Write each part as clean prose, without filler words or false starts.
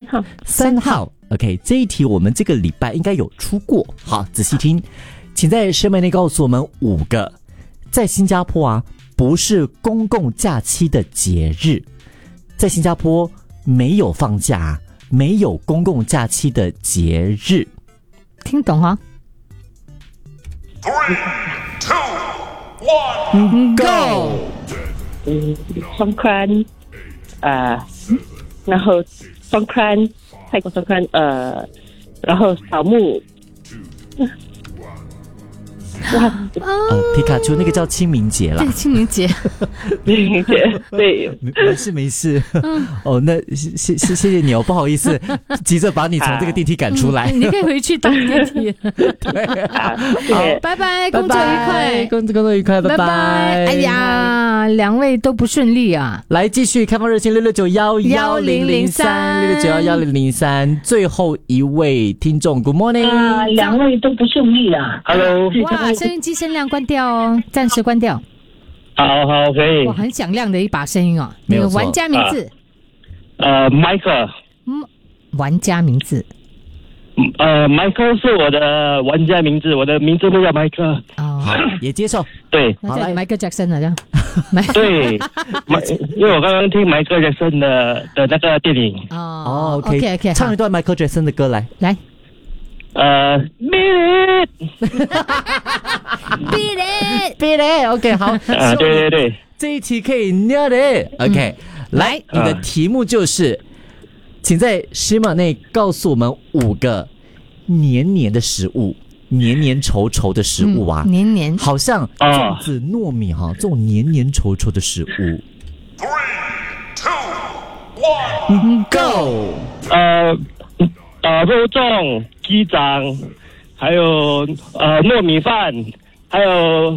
3号。OK， 这一题我们这个礼拜应该有出过。好，仔细听，请在声明内告诉我们5个在新加坡啊不是公共假期的节日，在新加坡没有放假，没有公共假期的节日。 听懂哈 ？3, 2, 1, Go！ 双宽，然后双宽，泰国双宽，然后扫墓。 皮卡丘那个叫清明节啦。 对，清明节。 对， 没事。哦，那谢谢你哦，不好意思，急着把你从这个电梯赶出来。 你可以回去搭电梯。 对， 好，拜拜，工作愉快， 工作愉快，拜拜。 哎呀，2位都不顺利啊！ 来继续开放热线669-1003，669-1003，最后一位听众 ，Good morning。 2位都不顺利啊 Hello。 哇，收音机声量关掉哦，暂时关掉。 好，可以。 哇，很响亮的一把声音哦。 没有错。 玩家名字 Michael。 玩家名字。 Michael 是我的玩家名字，我的名字不叫 Michael。 好，也接受。 对， 那叫你 Michael Jackson 了，这样。 对，因为我刚刚听 Michael Jackson 的那个电影。 哦 ，OK， 唱一段 Michael Jackson 的歌来。 Beat it，OK， 好。 对， 这一题可以尿的 ，OK， 来，你的题目就是，请在时码内告诉我们5个黏黏的食物，黏黏稠稠的食物啊， 黏黏， 好像粽子、糯米哈，这种黏黏稠稠的食物。 3, 2, 1, Go！ 肉粽、鸡掌，还有糯米饭，还有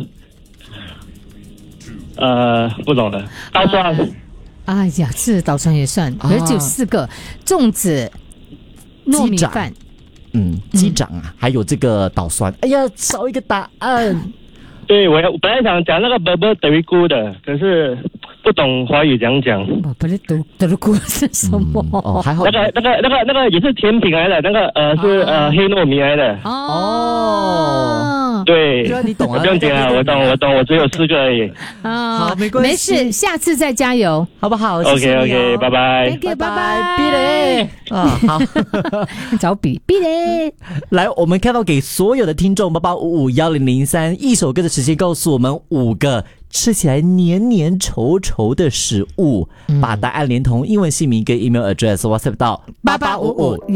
不懂了，刀蒜。 哎呀，是捣蒜也算，可是只有4个，粽子、糯米饭， 鸡掌啊，还有这个捣蒜。哎呀，少一个答案。 对，我本来想讲那个 berber terigu 的，可是不懂华语讲。 不是德国是什么？ 还好。 那个也是甜品来的，那个是黑糯米来的。对， 你懂啊？ 不用讲啊，我懂，我只有4个而已。 好，没关系， 没事，下次再加油， 好不好 ？OK， 拜拜。 Thank you， 拜拜。比嘞好， 找比嘞。 来，我们开放给所有的听众88551003，一首歌的时间告诉我们5个吃起来黏黏稠稠的食物，把答案连同英文姓名跟 email address WhatsApp 到8855